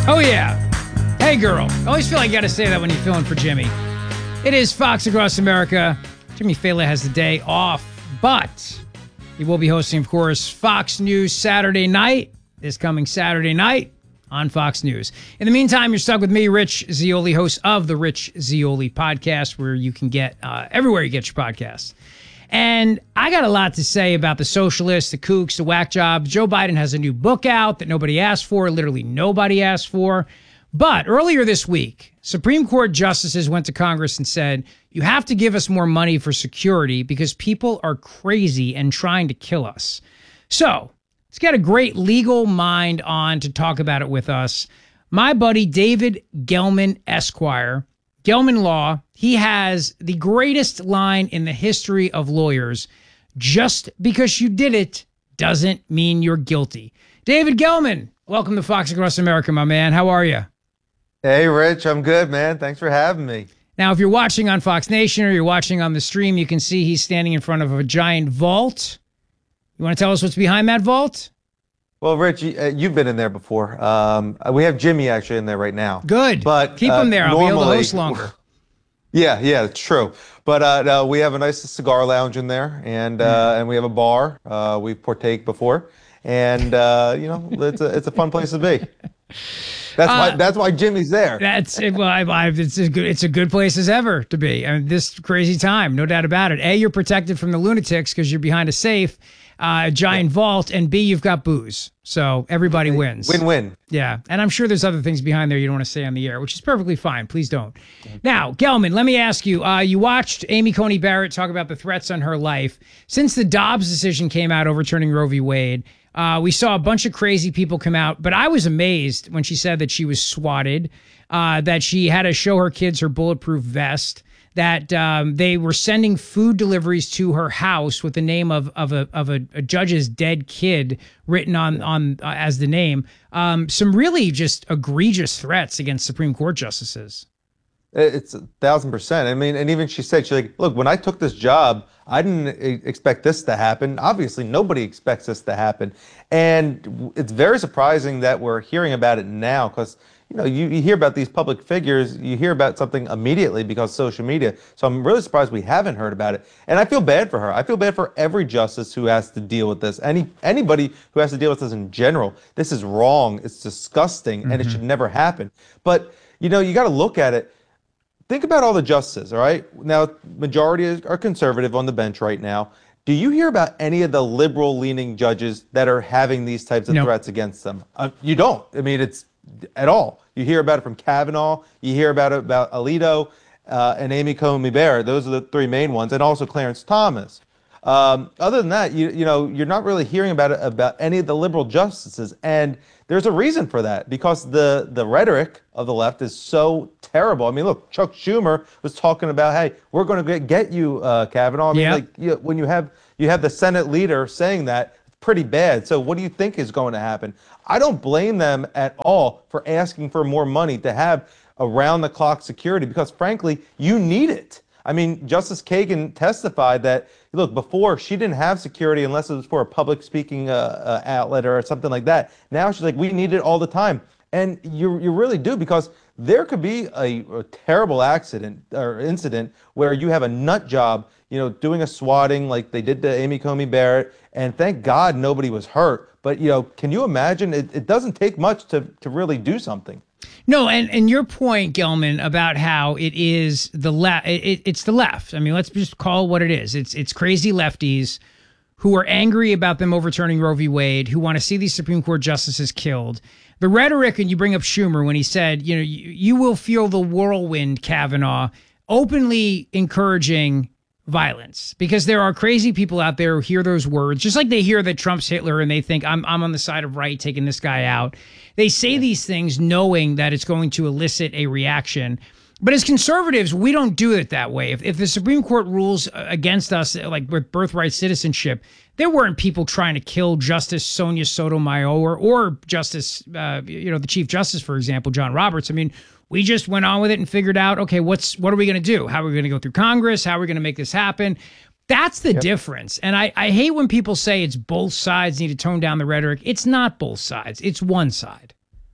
Oh, yeah. Hey, girl. I always feel like you got to say that when you're filling for Jimmy. It is Fox Across America. Jimmy Fallon has the day off, but he will be hosting, of course, Fox News Saturday night, this coming Saturday night on Fox News. In the meantime, you're stuck with me, Rich Zeoli, host of the Rich Zeoli podcast, where you can get everywhere you get your podcasts. And I got a lot to say about the socialists, the kooks, the whack jobs. Joe Biden has a new book out that nobody asked for, literally nobody asked for. But earlier this week, Supreme Court justices went to Congress and said, you have to give us more money for security because people are crazy and trying to kill us. So let's get a great legal mind on to talk about it with us. My buddy David Gelman, Esquire, Gelman Law. He has the greatest line in the history of lawyers. Just because you did it doesn't mean you're guilty. David Gelman, welcome to Fox Across America, my man. How are you? Hey, Rich. I'm good, man. Thanks for having me. Now, if you're watching on Fox Nation or you're watching on the stream, you can see he's standing in front of a giant vault. You want to tell us what's behind that vault? Well, Rich, you've been in there before. We have Jimmy actually in there right now. Good. But keep him there. I'll be able to host longer. Yeah, it's true. But we have a nice cigar lounge in there, and we have a bar. We've partake before, and it's a fun place to be. That's why Jimmy's there. It's a good place as ever to be. I mean, this crazy time, no doubt about it. A, you're protected from the lunatics because you're behind a safe, a giant vault, and B, you've got booze. So everybody wins. Win-win. Yeah, and I'm sure there's other things behind there you don't want to say on the air, which is perfectly fine. Please don't. Now, Gelman, let me ask you, you watched Amy Coney Barrett talk about the threats on her life. Since the Dobbs decision came out overturning Roe v. Wade, we saw a bunch of crazy people come out, but I was amazed when she said that she was swatted, that she had to show her kids her bulletproof vest, that they were sending food deliveries to her house with the name of a judge's dead kid written on as the name. Some really just egregious threats against Supreme Court justices. It's 1,000%. I mean, and even she's like, look, when I took this job, I didn't expect this to happen. Obviously, nobody expects this to happen. And it's very surprising that we're hearing about it now because, you hear about these public figures, you hear about something immediately because of social media. So I'm really surprised we haven't heard about it. And I feel bad for her. I feel bad for every justice who has to deal with this. Anybody who has to deal with this in general. This is wrong. It's disgusting, and it should never happen. But, you got to look at it. Think about all the justices, all right? Now, majority are conservative on the bench right now. Do you hear about any of the liberal-leaning judges that are having these types of threats against them? You don't. I mean, it's at all. You hear about it from Kavanaugh. You hear about it about Alito and Amy Coney Barrett. Those are the three main ones, and also Clarence Thomas. Other than that, you're not really hearing about any of the liberal justices, and there's a reason for that because the rhetoric of the left is so terrible. I mean, look, Chuck Schumer was talking about, hey, we're going to get you, Kavanaugh. I mean, when you have the Senate leader saying that, it's pretty bad. So what do you think is going to happen? I don't blame them at all for asking for more money to have around-the-clock security because, frankly, you need it. I mean, Justice Kagan testified that, look, before she didn't have security unless it was for a public speaking outlet or something like that. Now she's like, we need it all the time. And you really do because there could be a terrible accident or incident where you have a nut job, doing a swatting like they did to Amy Coney Barrett. And thank God nobody was hurt. But, can you imagine? It doesn't take much to really do something. No, and your point, Gelman, about how it is the left. It's the left. I mean, let's just call it what it is. It's crazy lefties who are angry about them overturning Roe v. Wade, who want to see these Supreme Court justices killed. The rhetoric, and you bring up Schumer when he said, you will feel the whirlwind, Kavanaugh, openly encouraging violence because there are crazy people out there who hear those words, just like they hear that Trump's Hitler and they think I'm on the side of right taking this guy out. They say these things knowing that it's going to elicit a reaction. But as conservatives, we don't do it that way. If the Supreme Court rules against us, like with birthright citizenship, there weren't people trying to kill Justice Sonia Sotomayor or Justice, the Chief Justice, for example, John Roberts. I mean, we just went on with it and figured out, okay, what are we going to do? How are we going to go through Congress? How are we going to make this happen? That's the difference. And I hate when people say it's both sides need to tone down the rhetoric. It's not both sides. It's one side.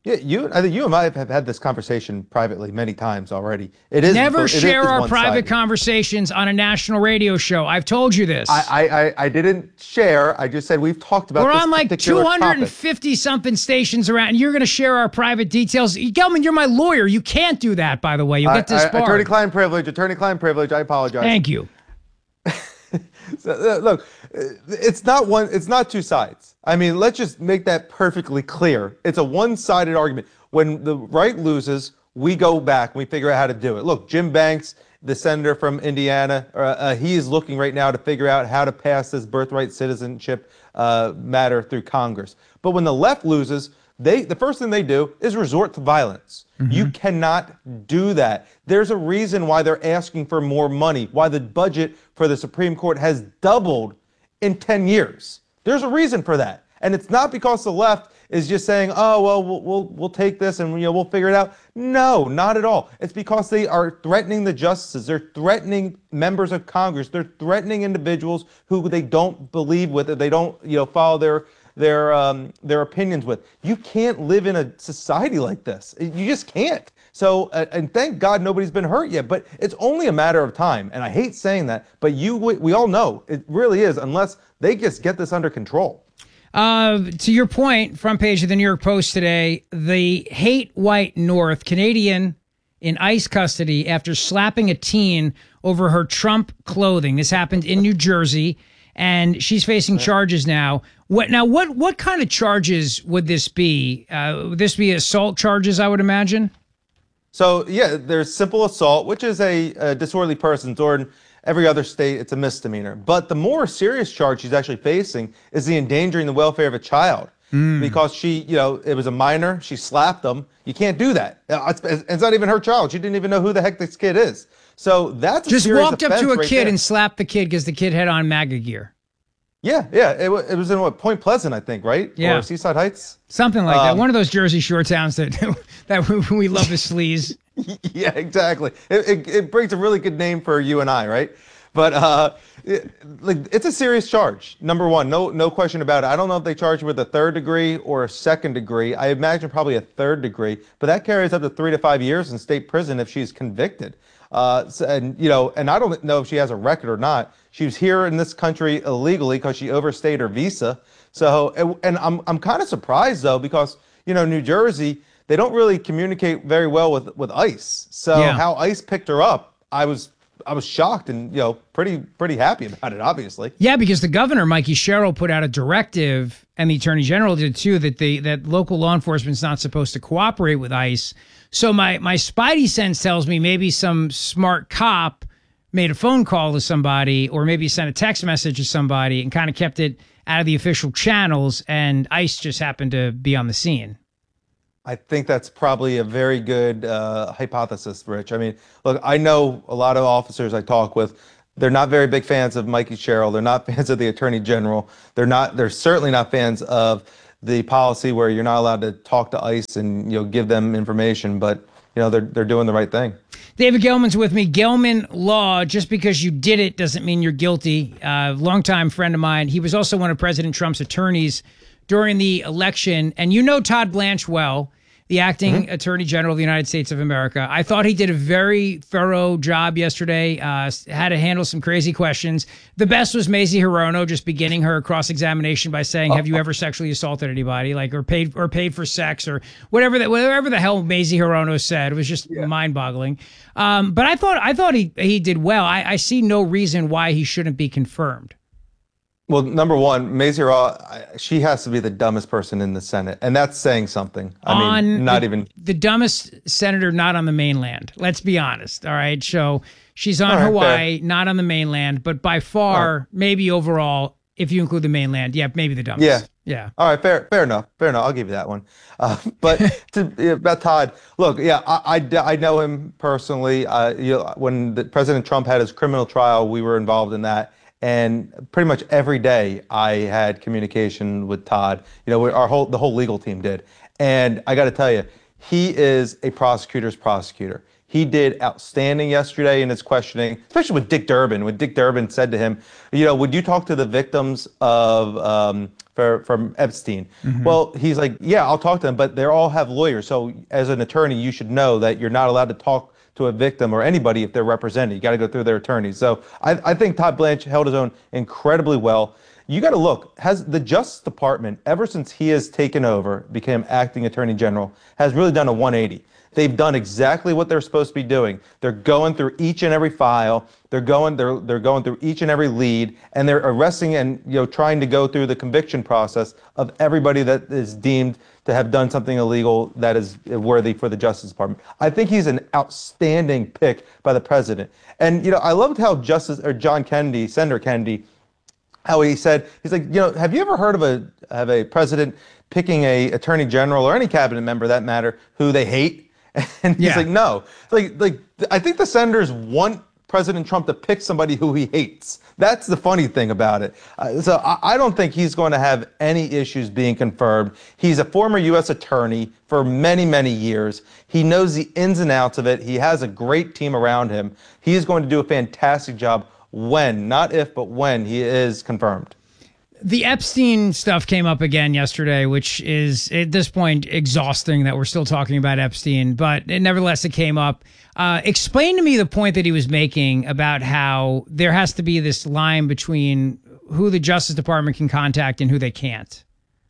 Yeah, I think you and I have had this conversation privately many times already. Never share our private one-sided. conversations on a national radio show. I've told you this. I didn't share. I just said we've talked about We're this on like particular topic. 250 something stations around, and you're going to share our private details. Gelman, you're my lawyer. You can't do that, by the way. You'll get disbarred. Attorney-client privilege. I apologize. Thank you. So, look, it's not two sides. I mean, let's just make that perfectly clear. It's a one-sided argument. When the right loses, we go back and we figure out how to do it. Look, Jim Banks, the senator from Indiana, he is looking right now to figure out how to pass this birthright citizenship matter through Congress. But when the left loses, the first thing they do is resort to violence. You cannot do that. There's a reason why they're asking for more money, why the budget for the Supreme Court has doubled in 10 years. There's a reason for that. And it's not because the left is just saying, oh, well, we'll take this and we'll figure it out. No, not at all. It's because they are threatening the justices. They're threatening members of Congress. They're threatening individuals who they don't believe with, or they don't follow their opinions with. You can't live in a society like this. You just can't. So, and thank God nobody's been hurt yet, but it's only a matter of time. And I hate saying that, but we all know it really is, unless they just get this under control. To your point, front page of the New York Post today, the hate white North, Canadian in ICE custody after slapping a teen over her Trump clothing. This happened in New Jersey, and she's facing charges now. What kind of charges would this be? Would this be assault charges, I would imagine? So, yeah, there's simple assault, which is a disorderly person, or in every other state, it's a misdemeanor. But the more serious charge she's actually facing is the endangering the welfare of a child. Because she, it was a minor, she slapped them. You can't do that. It's not even her child. She didn't even know who the heck this kid is. So that's just walked up to a kid and slapped the kid because the kid had on MAGA gear. Yeah. It was in Point Pleasant, I think, right? Yeah. Or Seaside Heights? Something like that. One of those Jersey Shore towns that we love the sleaze. Yeah, exactly. It brings a really good name for you and I, right? But it's a serious charge. Number one, no question about it. I don't know if they charge her with a third degree or a second degree. I imagine probably a third degree, but that carries up to 3 to 5 years in state prison if she's convicted. And I don't know if she has a record or not. She was here in this country illegally because she overstayed her visa. So, and I'm kind of surprised though, because New Jersey, they don't really communicate very well with ICE. So how ICE picked her up, I was shocked and pretty happy about it, obviously. Yeah, because the governor, Mikey Sherrill, put out a directive, and the attorney general did too, that local law enforcement's not supposed to cooperate with ICE. So my spidey sense tells me maybe some smart cop made a phone call to somebody, or maybe sent a text message to somebody and kind of kept it out of the official channels, and ICE just happened to be on the scene. I think that's probably a very good hypothesis, Rich. I mean, look, I know a lot of officers I talk with. They're not very big fans of Mikey Sherrill. They're not fans of the attorney general. They're certainly not fans of the policy where you're not allowed to talk to ICE and give them information. But they're doing the right thing. David Gelman's with me. Gelman Law. Just because you did it doesn't mean you're guilty. Longtime friend of mine. He was also one of President Trump's attorneys during the election. And Todd Blanche well, the acting Attorney General of the United States of America. I thought he did a very thorough job yesterday, had to handle some crazy questions. The best was Mazie Hirono just beginning her cross-examination by saying, have you ever sexually assaulted anybody, or paid for sex, or whatever the hell Mazie Hirono said. It was just mind-boggling. But I thought he did well. I see no reason why he shouldn't be confirmed. Well, number one, Mazie Hirono, she has to be the dumbest person in the Senate, and that's saying something. I mean, not even the dumbest senator not on the mainland. Let's be honest. All right, so she's on Hawaii, fair. Not on the mainland, but by far, maybe overall, if you include the mainland, maybe the dumbest. Yeah. All right, fair enough. I'll give you that one. But about Todd, look, I know him personally. When President Trump had his criminal trial, we were involved in that. And pretty much every day I had communication with Todd. The whole legal team did. And I got to tell you, he is a prosecutor's prosecutor. He did outstanding yesterday in his questioning, especially with Dick Durbin. When Dick Durbin said to him, would you talk to the victims of from Epstein? Well, he's like, yeah, I'll talk to them, but they all have lawyers. So as an attorney, you should know that you're not allowed to talk to a victim or anybody if they're represented. You got to go through their attorneys. So I think Todd Blanche held his own incredibly well. You got to look, has the Justice Department, ever since he has taken over, became acting attorney general, has really done a 180. They've done exactly what they're supposed to be doing. They're going through each and every file. They're going through each and every lead, and they're arresting and trying to go through the conviction process of everybody that is deemed to have done something illegal that is worthy for the Justice Department. I think he's an outstanding pick by the president. And I loved how Senator Kennedy, how he said, he's like, have you ever heard of a president picking a attorney general or any cabinet member, that matter, who they hate? And he's like, no. Like I think the senators want President Trump to pick somebody who he hates. That's the funny thing about it. So I don't think he's going to have any issues being confirmed. He's a former U.S. attorney for many, many years. He knows the ins and outs of it. He has a great team around him. He's going to do a fantastic job when, not if, but when he is confirmed. The Epstein stuff came up again yesterday, which is at this point exhausting that we're still talking about Epstein, but nevertheless it came up. Explain to me the point that he was making about how there has to be this line between who the Justice Department can contact and who they can't.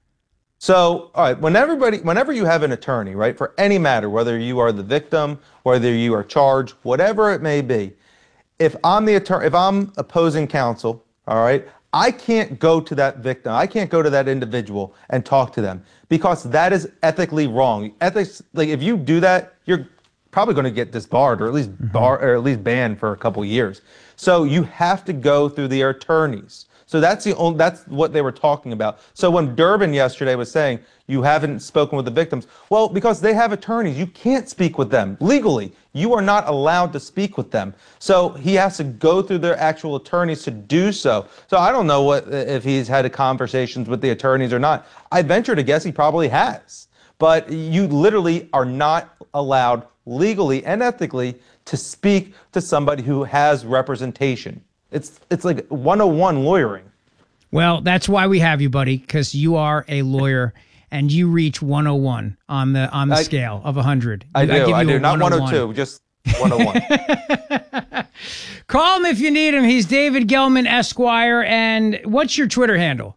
So, all right, whenever you have an attorney, right, for any matter, whether you are the victim, whether you are charged, whatever it may be, if I'm the attorney, if I'm opposing counsel, all right, I can't go to that victim. I can't go to that individual and talk to them because that is ethically wrong. Ethics, like if you do that, you're probably going to get disbarred or at least banned for a couple years. So you have to go through the attorneys. So that's what they were talking about. So when Durbin yesterday was saying you haven't spoken with the victims, well, because they have attorneys, you can't speak with them legally. You are not allowed to speak with them. So he has to go through their actual attorneys to do so. So I don't know if he's had conversations with the attorneys or not. I venture to guess he probably has. But you literally are not allowed legally and ethically to speak to somebody who has representation. It's like 101 lawyering. Well, that's why we have you, buddy, because you are a lawyer and you reach 101 on the scale of 100. I do. Not 102, just 101. Call him if you need him. He's David Gelman, Esquire. And what's your Twitter handle?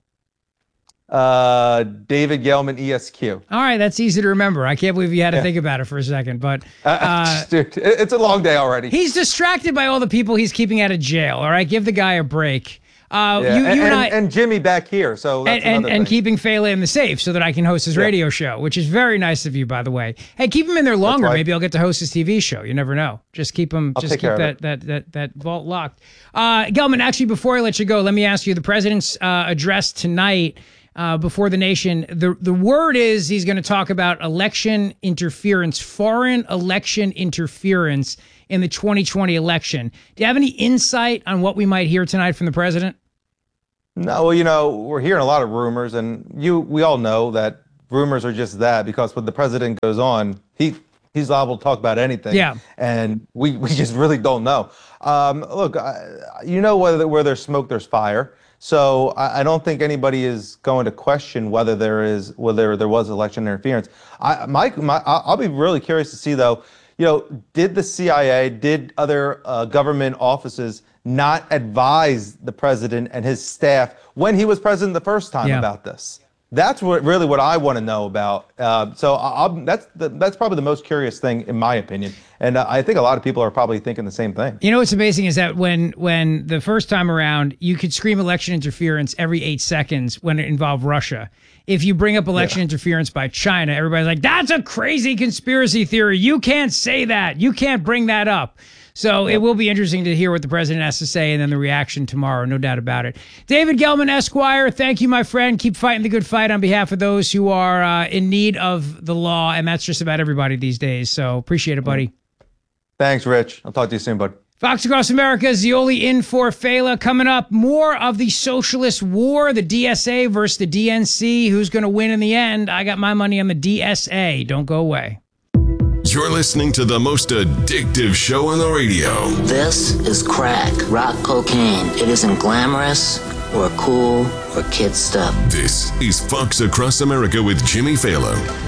David Gelman, ESQ. All right, that's easy to remember. I can't believe you had to think about it for a second, but dude, it's a long day already. He's distracted by all the people he's keeping out of jail. All right, give the guy a break. And Jimmy back here, so that's and keeping Fela in the safe so that I can host his radio show, which is very nice of you, by the way. Hey, keep him in there longer. Maybe I'll get to host his TV show. You never know. Just keep him. Just keep that vault locked. Gelman, actually, before I let you go, let me ask you: the president's address tonight. Before the nation, the word is he's going to talk about election interference, foreign election interference in the 2020 election. Do you have any insight on what we might hear tonight from the president? No, well, we're hearing a lot of rumors, and we all know that rumors are just that because when the president goes on, he's liable to talk about anything. Yeah. And we just really don't know. Look, where there's smoke, there's fire. So I don't think anybody is going to question whether there was election interference. I'll be really curious to see, though, did the CIA, did other government offices not advise the president and his staff when he was president the first time about this? That's what I want to know about. That's probably the most curious thing, in my opinion. And I think a lot of people are probably thinking the same thing. You know what's amazing is that when the first time around, you could scream election interference every 8 seconds when it involved Russia. If you bring up election interference by China, everybody's like, that's a crazy conspiracy theory. You can't say that. You can't bring that up. So it will be interesting to hear what the president has to say and then the reaction tomorrow, no doubt about it. David Gelman, Esquire, thank you, my friend. Keep fighting the good fight on behalf of those who are in need of the law, and that's just about everybody these days. So appreciate it, buddy. Thanks, Rich. I'll talk to you soon, bud. Fox Across America, Zioli in for Fela. Coming up, more of the socialist war, the DSA versus the DNC. Who's going to win in the end? I got my money on the DSA. Don't go away. You're listening to the most addictive show on the radio. This is crack, rock cocaine. It isn't glamorous or cool or kid stuff. This is Fox Across America with Jimmy Fallon.